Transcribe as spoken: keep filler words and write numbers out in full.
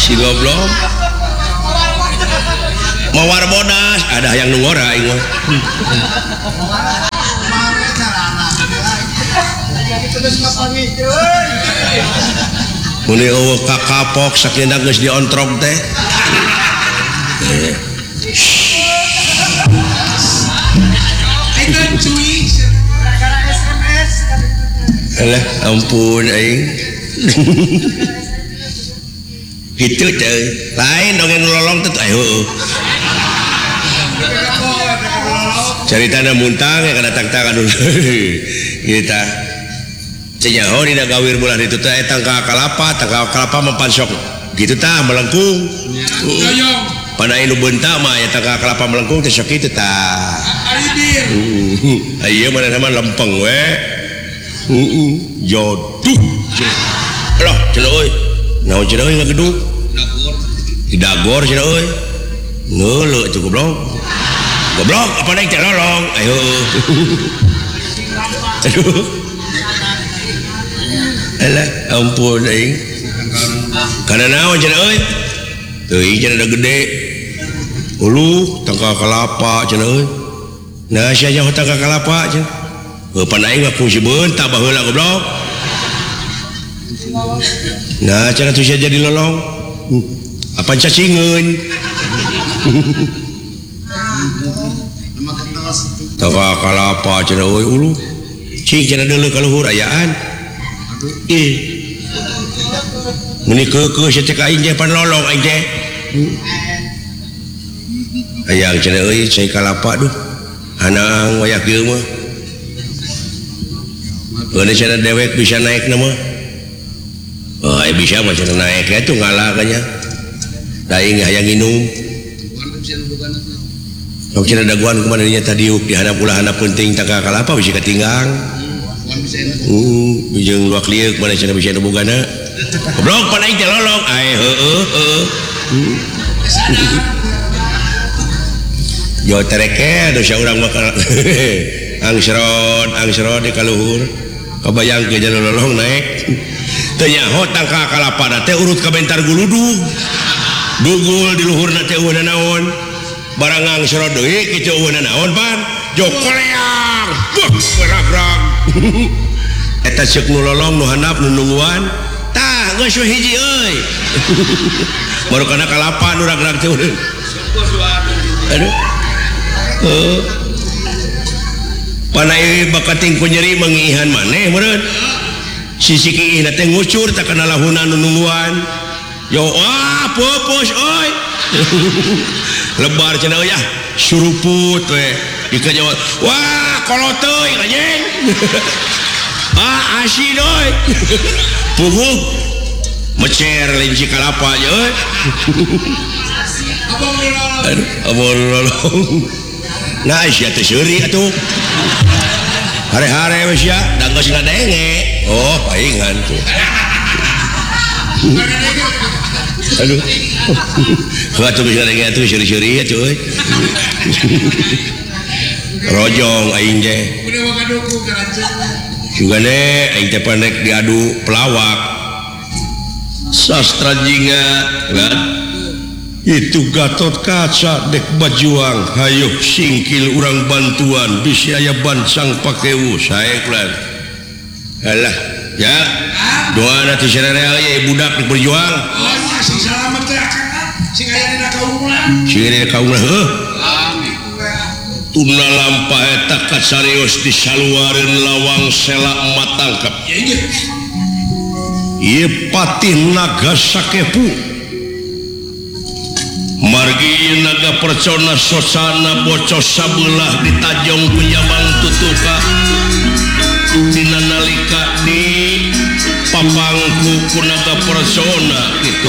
si goblok mawar bodas ada yang nungora aing mah muni eueuh kakapok sakinda geus diontrog teh alah ampun aing gitu teh lain dongeng lolong teh ayo caritana muntang ya kada tak-tak dulu kita cenyaho dina gawir bulan itu teh tangka kalapa tangka kalapa mempansok gitu tah melengkung pada inu bentak mah ya tangka kalapa melengkung teh sok kitu tah ieu mah nama lempeng we heeh jodoh lah cenah euy naon cenah euy ngagedug dagor cenah euy ngeuleuh atuh goblok goblok apa naik teh lolong ayo aduh alah ampun aing kana naon cenah euy teuing cenah da gede ulu tangka kalapa cenah euy nah sia nya tangka kalapa cenah heuh pan aing mah kungsi beuntak baheula goblok nah cenah tuh sia jadi lolong apa cacingeun tangka kalapa cenah euy ulu cing cenah deuleu ka luhur ayaan ih meni keukeuh sia teh ka aing teh pan lolong aing teh hayang cenah euy cai kalapa duh hanang wayak ieu mah beuneu cenah dewek bisa naik na mah oh aya bisa mah cenah naik atuh ngalah kanya da aing hayang nginum sok cenah daguan kumaha nya tadiuk di hadap ulah handap penting tangka kalapa bisi katinggang uh jeung luak lieu kumaha cenah bisi anu bogana goblok pan aing teh lolong ai heueuh heueuh yo tereke do sia urang mah angsrod angsrod di kaluhur kabayang ke jalan lolong naik teu nyaho tangka kalapa teh urut ka bentar guludug dugul di luhurna teh eueuh naon barang angsrod deui kitu eueuh naon pan jokoleang beuh beragrag eta ceuk nu lolong nu handap nu nungguan tah geus hiji euy baru kana kalapa nu ragrag teh aduh heuh panai bakating ku nyeri mangihan maneh meureun sisi kieu teh ngucur tak kana lahuna nu nungguan yo wah pupus euy lebar cenah ya suruput we dikajawab wah koloteuy anjing ah asin euy puguk mecer linci kalapa nya euy aduh abon lolong nah sia teh seuri atuh hare-hare we sia da geus ngadenge oh paingan tuh aduh atuh geus ngadenge atuh seuri-seuri atuh euy rojong aing teh sugane aing teh pandek diadu pelawak sastra jinga kan itu Gatot Kaca dek bajuang hayuk singkil urang bantuan bisi aya bancang pakewu saeklan alah ya doana ti sararea aya budak di berjuang oh sing salamet teh sing aya dina kaumna sing aya kaumna heuh tuna lampah eta kasarios disaluareun lawang selak matangkep ieu patih naga sakepu margi naga percona sosana bocos sabelah ditajong penyamang tutuka dina nalika di papangku ku naga persona gitu